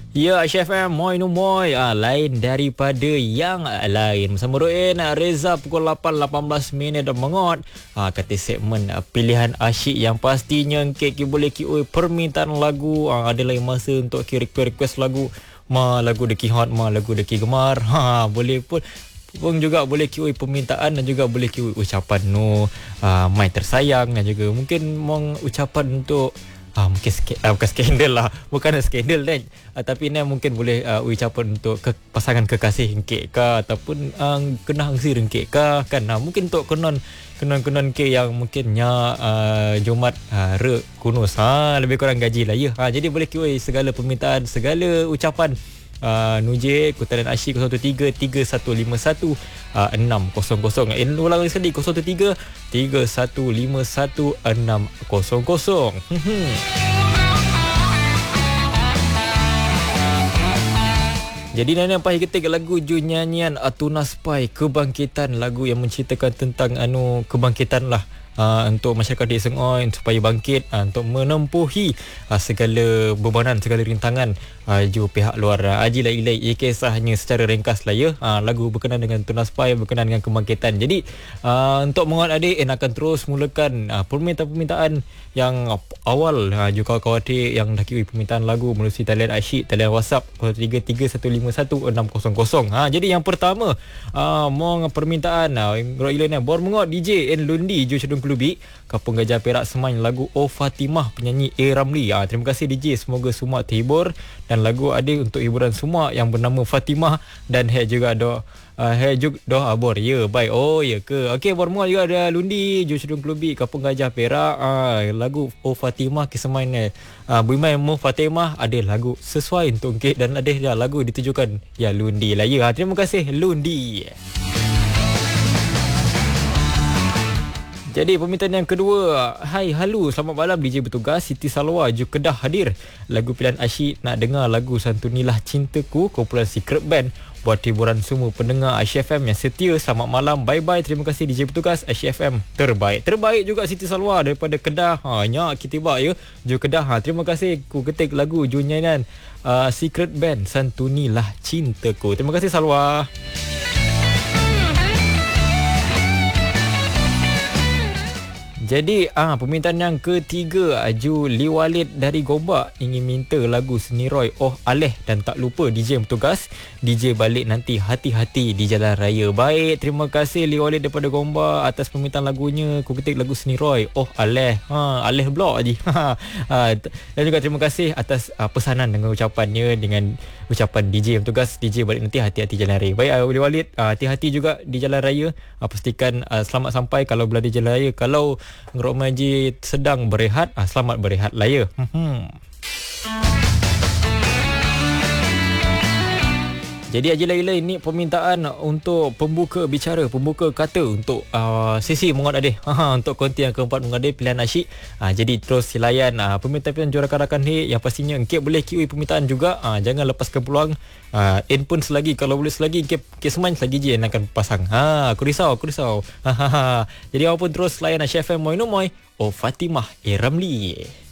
Ya, Aisyah FM, Moi no Moi. Lain daripada yang lain. Bersama Ruin Reza pukul 8.18 minit mengot. Kata segmen pilihan asyik yang pastinya kek boleh ki permintaan lagu. Ada lain masa untuk request lagu. Lagu deki hot, lagu deki gemar. Boleh pun juga boleh kiui permintaan dan juga boleh kiui ucapan mai tersayang dan juga mungkin ucapan untuk mungkin bukan skandal lah, bukan skandal kan, tapi ni mungkin boleh ucapan untuk pasangan kekasih engkek ke ataupun kena angsi engkek ke kan. Mungkin untuk kenon ke yang mungkinnya Jumat re kunus lebih kurang gaji lah ya. Jadi boleh kiui segala permintaan, segala ucapan. Nuje Kutaran Asyik 03-3151-600. Ulang sekali 03-3151-600. Jadi Nana Pai ketik lagu Ju nyanyian Tunas Pai Kebangkitan, lagu yang menceritakan tentang kebangkitan lah. Untuk masyarakat di Sengoi supaya bangkit, untuk menempuhi segala bebanan, segala rintangan ju pihak luar. Aji lah ilai kisahnya secara ringkas lah ya. Lagu berkenaan dengan Tunas Pai, berkenaan dengan kebangkitan. Jadi untuk menguat adik akan terus mulakan permintaan-permintaan yang awal. Juga kawan-kawan yang dah kira permintaan lagu melalui talian asyik, talian WhatsApp 03-3151-600. Jadi yang pertama mau permintaan Roilan bor mengot DJ N Lundi Ju Cedung Klubi Kampung Gajah Perak Semai, lagu Oh Fatimah penyanyi A Ramli. Terima kasih DJ, semoga semua terhibur dan lagu ada untuk hiburan semua yang bernama Fatimah dan juga ada doa bor ya baik. Oh ya ke, okey bor mengot juga ada Lundi Ju Cedung Klubi Kampung Gajah Perak. Lagu Oh Fatimah Kesemai ni Buimai Mo Fatimah ada lagu sesuai untuk Kek dan ada lagu ditujukan ya Lundi lah ya. Terima kasih Lundi. Jadi permintaan yang kedua, hai halu selamat malam DJ bertugas, Siti Salwa Ju Kedah hadir. Lagu pilihan asyik nak dengar lagu Santunilah Cintaku kumpulan Secret Band buat hiburan semua pendengar Aisyah FM yang setia. Selamat malam, bye bye. Terima kasih DJ bertugas Aisyah FM terbaik juga Siti Salwa daripada Kedah. Nyak kita tiba ya Ju Kedah. Terima kasih ku ketik lagu Ju nyanyian Secret Band Santunilah Cintaku. Terima kasih Salwa. Jadi permintaan yang ketiga, Ju Liwalid dari Gombak ingin minta lagu Seniroy Oh Aleh dan tak lupa DJ bertugas DJ balik nanti hati-hati di jalan raya. Baik, terima kasih Liwalid daripada Gombak atas permintaan lagunya. Ku ketik lagu Seniroy Oh Aleh. Aleh blok aje. Dan juga terima kasih atas pesanan dengan ucapannya, dengan ucapan DJ bertugas DJ balik nanti hati-hati jalan raya. Baik Liwalid, hati-hati juga di jalan raya. Pastikan selamat sampai kalau berada di jalan raya. Kalau Ngerok Maji sedang berehat, selamat berehat lah ya. Jadi Ajila ini permintaan untuk pembuka bicara, pembuka kata untuk sesi mengot adeh. Untuk konti yang keempat mengot adeh pilihan asyik. Jadi terus silayan permintaan juara rakan ni yang pastinya engkau boleh kiui permintaan juga. Jangan lepaskan peluang. In pun selagi, kalau boleh selagi engkau semuanya selagi je yang akan pasang. Aku risau. Jadi apa pun terus layan Aisyah FM Moi no Moi Oh Fatimah A Ramli.